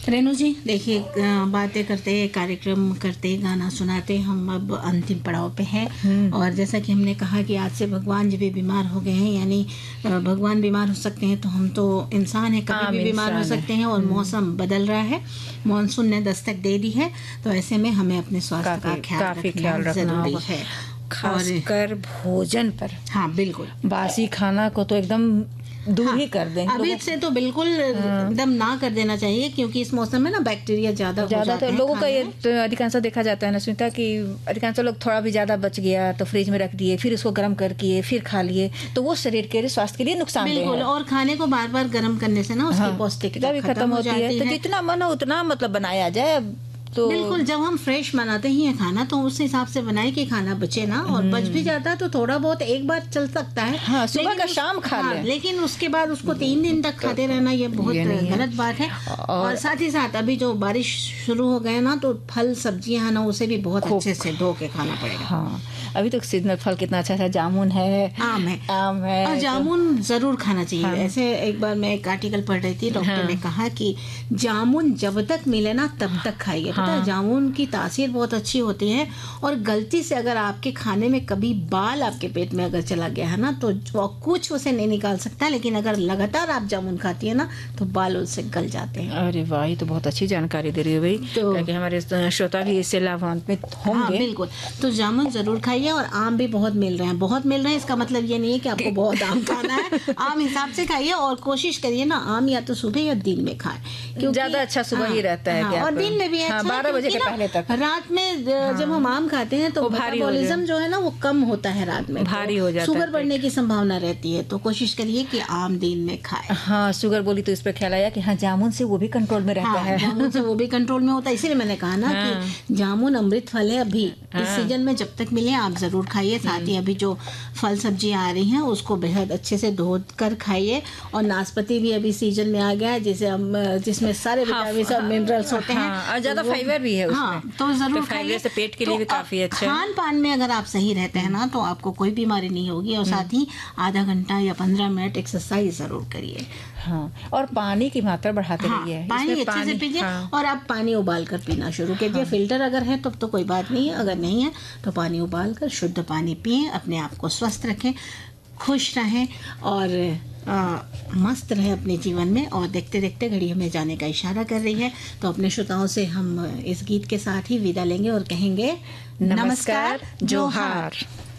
रेणु जी देखिए, बातें करते कार्यक्रम करते गाना सुनाते हम अब अंतिम पड़ाव पे हैं। और जैसा कि हमने कहा कि आज से भगवान जी भी बीमार हो गए हैं, यानी भगवान बीमार हो सकते हैं तो हम तो इंसान हैं, कभी भी बीमार हो सकते हैं। और मौसम बदल रहा है, मानसून ने दस्तक दे दी है, तो ऐसे में हमें अपने स्वास्थ्य का ख्याल रखना जरूरी है, खासकर भोजन पर। हाँ बिल्कुल, बासी खाना को तो एकदम दूर ही कर दें। अभी से तो बिल्कुल एकदम ना कर देना चाहिए, क्योंकि इस मौसम में ना बैक्टीरिया ज्यादा तो लोगों का ये तो अधिकांश देखा जाता है ना सुनीता, कि अधिकांश लोग थोड़ा भी ज्यादा बच गया तो फ्रिज में रख दिए, फिर उसको गर्म करके फिर खा लिए, तो वो शरीर के लिए, स्वास्थ्य के लिए नुकसान है। बिल्कुल, और खाने को बार बार गर्म करने से ना उसकी पौष्टिकता भी खत्म हो जाती है। तो जितना मन हो उतना मतलब बनाया जाए। तो बिल्कुल, जब हम फ्रेश बनाते ही हैं खाना तो उस हिसाब से बनाए कि खाना बचे ना, और बच भी जाता है तो थोड़ा बहुत एक बार चल सकता है। हाँ, सुबह का शाम खा लें। लेकिन उसके बाद उसको 3 दिन तक खाते रहना ये बहुत गलत बात है। और साथ ही साथ अभी जो बारिश शुरू हो गए ना, तो फल सब्जियां ना उसे भी बहुत अच्छे से धो के खाना पड़ेगा। हाँ, अभी तो सीजनल फल कितना अच्छा है, जामुन है, आम है, और जामुन जरूर खाना चाहिए। ऐसे एक बार मैं एक आर्टिकल पढ़ रही थी, डॉक्टर ने कहा कि जामुन जब तक मिले ना तब तक खाइए। पता है, जामुन की तासीर बहुत अच्छी होती है, और गलती से अगर आपके खाने में कभी बाल आपके पेट में अगर चला गया है ना, तो कुछ उसे नहीं निकाल सकता, लेकिन अगर लगातार आप जामुन खाती है ना तो बाल उससे गल जाते हैं। अरे वाह, ये तो बहुत अच्छी जानकारी दे रही है भाई, तो हमारे श्रोता भी इससे लाभान्वित होंगे। हाँ, बिल्कुल, तो जामुन जरूर खाइए। और आम भी बहुत मिल रहे हैं, इसका मतलब ये नहीं है कि आपको बहुत आम खाना है। आम हिसाब से खाइए, और कोशिश करिए ना आम या तो सुबह या दिन में खाएं, क्योंकि ज्यादा अच्छा सुबह ही रहता है। और दिन में भी 12 बजे के पहले तक। रात में जब हम आम खाते हैं तो मेटाबॉलिज्म जो है ना वो कम होता है, रात में भारी हो जाता है, शुगर बढ़ने की संभावना रहती है। तो कोशिश करिए कि आम दिन में खाएं। हाँ, शुगर बोली तो इस पर ख्याल आया कि हाँ, जामुन से वो भी कंट्रोल में रहता है। जामुन से वो भी कंट्रोल में होता है, इसीलिए मैंने कहा ना कि जामुन अमृत फल है। अभी इस सीजन में जब तक मिले आप जरूर खाइए। साथ ही अभी जो फल सब्जियां आ रही हैं उसको बेहद अच्छे से धो कर खाइए। और नाशपाती भी अभी सीजन में आ गया है, जिसमें सारे विटामिन और मिनरल्स होते हैं, और ज्यादा फाइबर भी है उसमें। तो जरूर खाइए, से पेट के लिए भी काफी अच्छा है। खान पान में अगर आप सही रहते हैं ना तो आपको कोई बीमारी नहीं होगी। और साथ ही आधा घंटा या 15 मिनट एक्सरसाइज जरूर करिए। हाँ, और पानी की मात्रा बढ़ाते रहिए। पानी अच्छे से पीजिए। और आप पानी उबाल कर पीना शुरू कीजिए। फिल्टर अगर है तब तो कोई बात नहीं है, अगर नहीं है तो पानी उबाल कर शुद्ध पानी पिए। अपने आप को स्वस्थ रखें, खुश रहें और मस्त रहे अपने जीवन में। और देखते देखते घड़ी हमें जाने का इशारा कर रही है, तो अपने श्रोताओं से हम इस गीत के साथ ही विदा लेंगे और कहेंगे नमस्कार, जोहार।